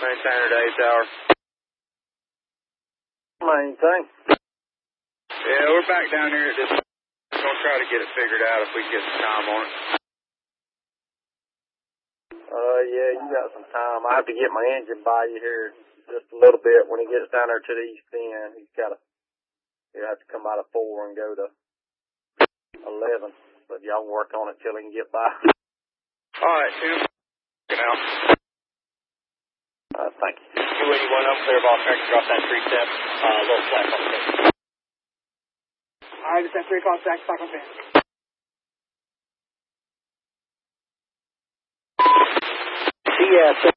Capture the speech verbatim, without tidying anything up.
Maintain her to eighth hour. Maintain. Yeah, we're back down here at this. We're going to try to get it figured out if we can get some time on it. Uh, yeah, you got some time. I have to get my engine by you here just a little bit. When he gets down there to the east end, he's got to, he'll have to come out of four and go to eleven. But y'all work on it till he can get by. All right, Tim. Get out. Uh, thank you. two eighty-one up, clear ball, track across that three step, uh, little flat on the pin. All right, it's that three o'clock track, back on pin. C S